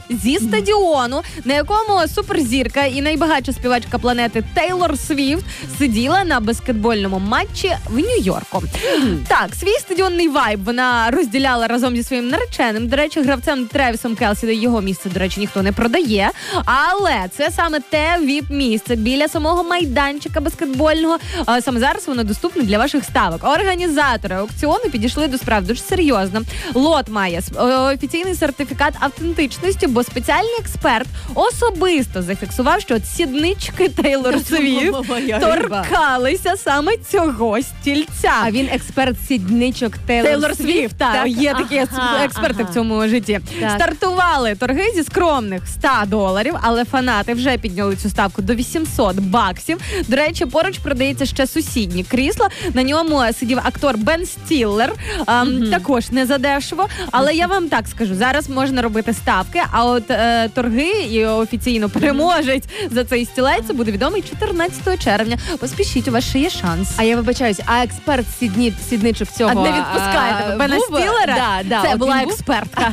зі стадіону, на якому суперзірка і найбагатша співачка планети Тейлор Свіфт сиділа на баскетбольному матчі в Нью-Йорку. Так, свій стадіонний вайб вона розділяла разом зі своїм нареченим. До речі, гравцем Тревісом Келсі його місце, до речі, ніхто не продає. Але це саме те віп-місце біля самого майданчика баскетбольного. Саме зараз воно доступне для ваших ставок. Організатори аукціону підійшли до справ дуже серйозно. Лот має офіційний сертифікат автентичності, бо спеціальний експерт особисто зафіксував, що от сіднички Тейлор Свіфт торкалися саме цього стільця. А він експерт сідничок Тейлор Свіфт, так. Є такі експерти в цьому житті. Так. Стартували торги зі скромних $100, але фанати вже підняли цю ставку до $800. До речі, поруч продається ще сусіднє крісло. На ньому сидів актор Бен Стіллер. Також не задешево. Але я вам так скажу, зараз можна робити ставки, а от торги і офіційно переможець за цей стілець буде відомий 14 червня. Поспішіть, у вас ще є шанс. А я вибачаюсь, а експерт сідничок цього... А не відпускаєте Бена Стіллера? Да, це була експертка.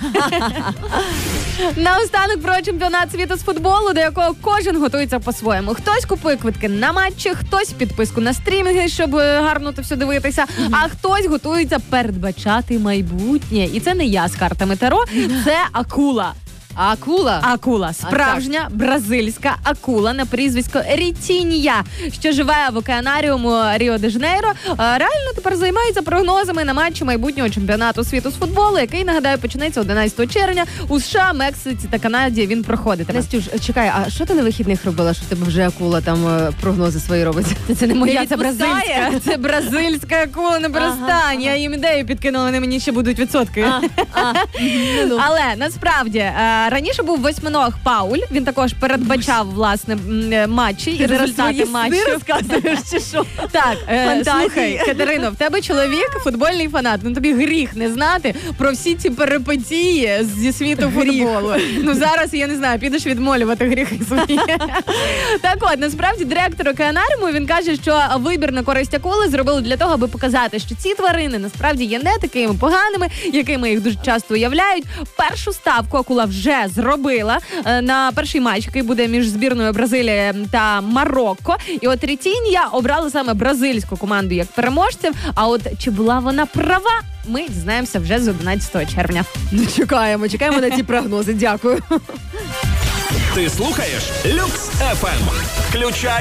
Наостанок про чемпіонат світу з футболу, до якого кожен готується по-своєму. Хтось купує квитки на матчі, хтось підписку на стрімінги, щоб гарно то все дивитися, а хтось готується передбачати майбутнє. І це не я з картами Таро, це акула. Акула. Справжня бразильська акула на прізвисько Рітінья, що живе в океанаріуму Ріо-де-Жанейро. Реально тепер займається прогнозами на матчі майбутнього чемпіонату світу з футболу, який, нагадаю, почнеться 11 червня у США, Мексиці та Канаді. Він проходитиме. Настюш, чекай, а що ти на вихідних робила, що тебе вже акула там прогнози свої робить? Це не моя, це бразильська. Це бразильська акула, не перестань. Я їм ідею підкинула, вони мені ще будуть відсотки. Але насправді раніше був восьминог Пауль, він також передбачав, власне, матчі і результати матчів. Ти розказуєш, чи що? Так, слухай, Катерино, в тебе чоловік футбольний фанат, ну тобі гріх не знати про всі ці перипетії зі світу футболу. Ну зараз, я не знаю, підеш відмолювати гріхи свої. Так от, насправді, директор океанаріуму, він каже, що вибір на користь акули зробили для того, аби показати, що ці тварини насправді є не такими поганими, якими їх дуже часто уявляють. Першу ставку акула вже зробила на перший матч, який буде між збірною Бразилії та Марокко. І от Рітінья обрала саме бразильську команду як переможців. А от чи була вона права, ми дізнаємося вже з 11 червня. Ну, чекаємо на ці прогнози. Дякую. Ти слухаєш Люкс FM. Включай